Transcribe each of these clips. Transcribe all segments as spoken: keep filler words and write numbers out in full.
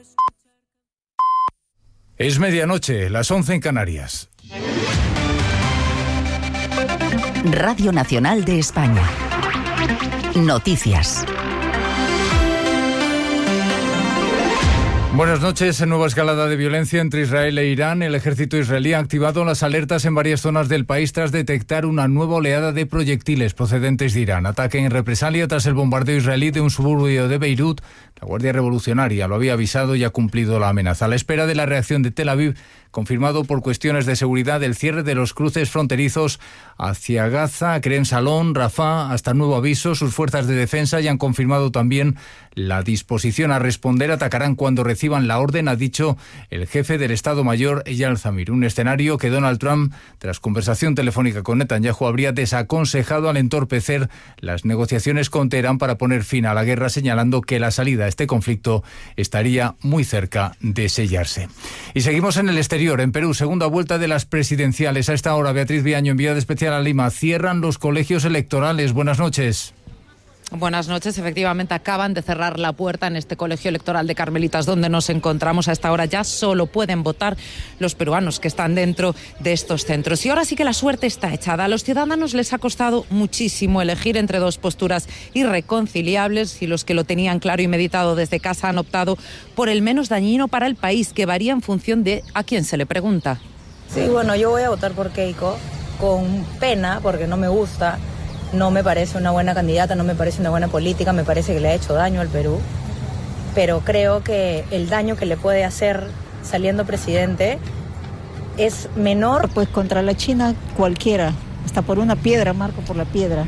Es medianoche, las once en Canarias. Radio Nacional de España. Noticias. Buenas noches. En nueva escalada de violencia entre Israel e Irán, el ejército israelí ha activado las alertas en varias zonas del país tras detectar una nueva oleada de proyectiles procedentes de Irán. Ataque en represalia tras el bombardeo israelí de un suburbio de Beirut. La Guardia Revolucionaria lo había avisado y ha cumplido la amenaza. A la espera de la reacción de Tel Aviv, confirmado por cuestiones de seguridad el cierre de los cruces fronterizos hacia Gaza, Kerem Salón, Rafah, hasta nuevo aviso. Sus fuerzas de defensa ya han confirmado también la disposición a responder. Atacarán cuando reciban la orden, ha dicho el jefe del Estado Mayor, Eyal Zamir. Un escenario que Donald Trump, tras conversación telefónica con Netanyahu, habría desaconsejado al entorpecer las negociaciones con Teherán para poner fin a la guerra, señalando que la salida a este conflicto estaría muy cerca de sellarse. Y seguimos en el exterior. En Perú, segunda vuelta de las presidenciales. A esta hora, Beatriz Viaño, enviada especial a Lima. Cierran los colegios electorales. Buenas noches. Buenas noches. Efectivamente, acaban de cerrar la puerta en este colegio electoral de Carmelitas donde nos encontramos. A esta hora ya solo pueden votar los peruanos que están dentro de estos centros. Y ahora sí que la suerte está echada. A los ciudadanos les ha costado muchísimo elegir entre dos posturas irreconciliables y los que lo tenían claro y meditado desde casa han optado por el menos dañino para el país, que varía en función de a quién se le pregunta. Sí, bueno, yo voy a votar por Keiko con pena porque no me gusta. No me parece una buena candidata, no me parece una buena política, me parece que le ha hecho daño al Perú, pero creo que el daño que le puede hacer saliendo presidente es menor. Pues contra la China cualquiera, hasta por una piedra, marco por la piedra.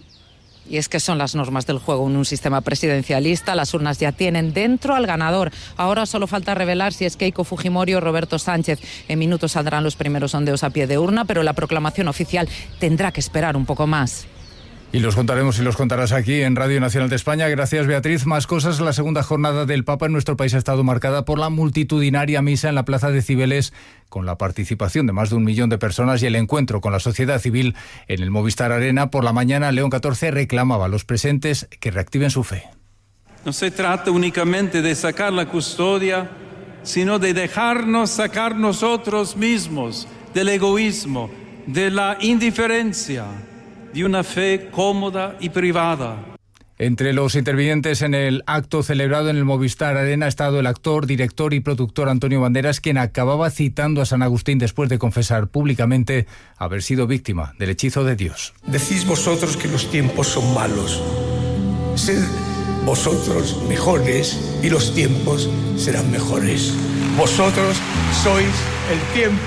Y es que son las normas del juego en un sistema presidencialista. Las urnas ya tienen dentro al ganador. Ahora solo falta revelar si es Keiko Fujimori o Roberto Sánchez. En minutos saldrán los primeros sondeos a pie de urna, pero la proclamación oficial tendrá que esperar un poco más. Y los contaremos y los contarás aquí en Radio Nacional de España. Gracias, Beatriz. Más cosas. La segunda jornada del Papa en nuestro país ha estado marcada por la multitudinaria misa en la Plaza de Cibeles, con la participación de más de un millón de personas y el encuentro con la sociedad civil en el Movistar Arena. Por la mañana, León catorce reclamaba a los presentes que reactiven su fe. No se trata únicamente de sacar la custodia, sino de dejarnos sacar nosotros mismos del egoísmo, de la indiferencia, de una fe cómoda y privada. Entre los intervinientes en el acto celebrado en el Movistar Arena ha estado el actor, director y productor Antonio Banderas, quien acababa citando a San Agustín después de confesar públicamente haber sido víctima del hechizo de Dios. Decís vosotros que los tiempos son malos. Sed vosotros mejores y los tiempos serán mejores. Vosotros sois el tiempo,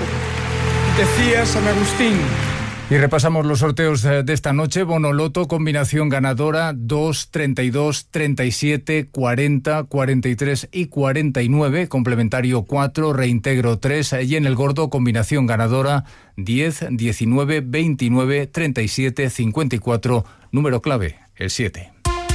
decía San Agustín. Y repasamos los sorteos de esta noche. Bono Loto, combinación ganadora dos, treinta y dos, treinta y siete, cuarenta, cuarenta y tres y cuarenta y nueve, complementario cuatro, reintegro tres, y en el gordo, combinación ganadora diez, diecinueve, veintinueve, treinta y siete, cincuenta y cuatro, número clave, el siete.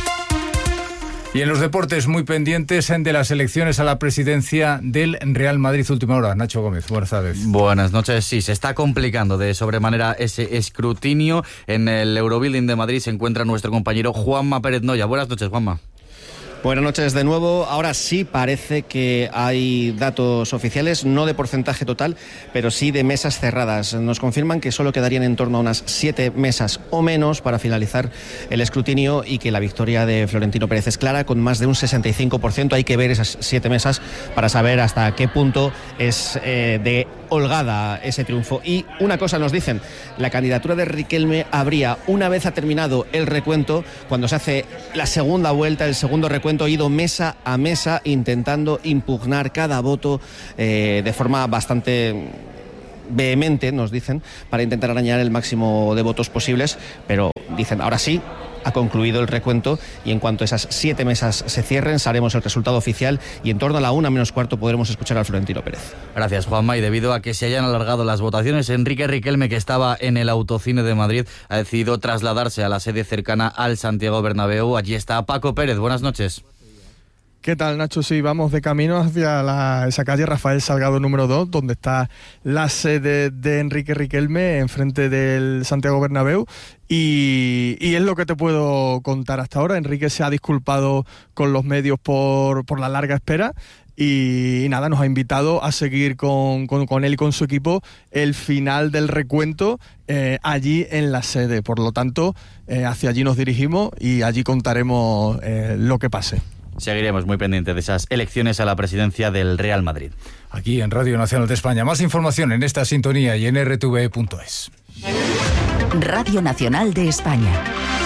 Y en los deportes, muy pendientes de las elecciones a la presidencia del Real Madrid. Última hora, Nacho Gómez, buenas tardes. Buenas noches. Sí, se está complicando de sobremanera ese escrutinio. En el Eurobuilding de Madrid se encuentra nuestro compañero Juanma Pérez Noya. Buenas noches, Juanma. Buenas noches de nuevo. Ahora sí parece que hay datos oficiales, no de porcentaje total, pero sí de mesas cerradas. Nos confirman que solo quedarían en torno a unas siete mesas o menos para finalizar el escrutinio y que la victoria de Florentino Pérez es clara con más de un sesenta y cinco por ciento. Hay que ver esas siete mesas para saber hasta qué punto es eh, de holgada ese triunfo. Y una cosa nos dicen, la candidatura de Riquelme habría, una vez ha terminado el recuento, cuando se hace la segunda vuelta, el segundo recuento, ido mesa a mesa intentando impugnar cada voto eh, de forma bastante vehemente, nos dicen, para intentar arañar el máximo de votos posibles, pero dicen, ahora sí, ha concluido el recuento y en cuanto esas siete mesas se cierren, sabremos el resultado oficial y en torno a la una menos cuarto podremos escuchar al Florentino Pérez. Gracias, Juanma. Y debido a que se hayan alargado las votaciones, Enrique Riquelme, que estaba en el Autocine de Madrid, ha decidido trasladarse a la sede cercana al Santiago Bernabéu. Allí está Paco Pérez. Buenas noches. ¿Qué tal, Nacho? Sí, vamos de camino hacia la, esa calle Rafael Salgado número dos, donde está la sede de Enrique Riquelme, enfrente del Santiago Bernabéu. Y, y es lo que te puedo contar hasta ahora. Enrique se ha disculpado con los medios por, por la larga espera. y, y nada, nos ha invitado a seguir con, con, con él y con su equipo el final del recuento eh, allí en la sede. Por lo tanto, eh, hacia allí nos dirigimos y allí contaremos eh, lo que pase. Seguiremos muy pendientes de esas elecciones a la presidencia del Real Madrid. Aquí en Radio Nacional de España. Más información en esta sintonía y en r t v punto es. Radio Nacional de España.